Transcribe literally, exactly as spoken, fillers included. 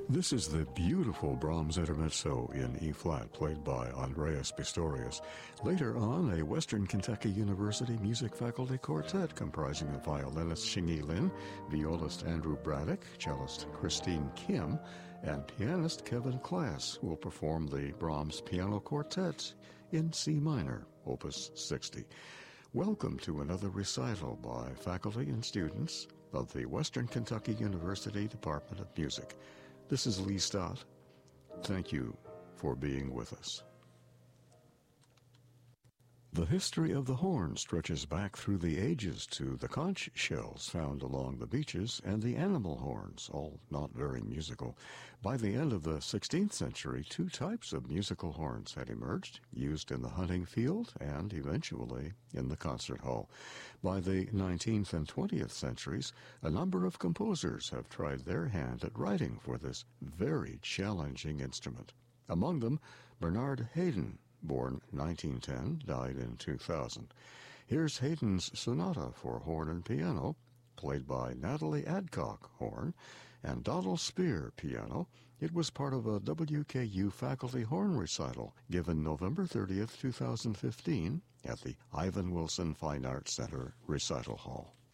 This is the beautiful Brahms Intermezzo in E-flat, played by Andreas Pistorius. Later on, a Western Kentucky University music faculty quartet comprising of violinist Xingyi Lin, violist Andrew Braddock, cellist Christine Kim, and pianist Kevin Klass will perform the Brahms Piano Quartet in C minor, Opus sixty. Welcome to another recital by faculty and students of the Western Kentucky University Department of Music. This is Lee Stott. Thank you for being with us. The history of the horn stretches back through the ages to the conch shells found along the beaches and the animal horns, all not very musical. By the end of the sixteenth century, two types of musical horns had emerged, used in the hunting field and eventually in the concert hall. By the nineteenth and twentieth centuries, a number of composers have tried their hand at writing for this very challenging instrument. Among them, Bernard Haydn, born nineteen ten, died in two thousand. Here's Haydn's Sonata for Horn and Piano, played by Natalie Adcock, horn, and Donald Spear, piano. It was part of a W K U faculty horn recital given November thirtieth, two thousand fifteen at the Ivan Wilson Fine Arts Center Recital Hall.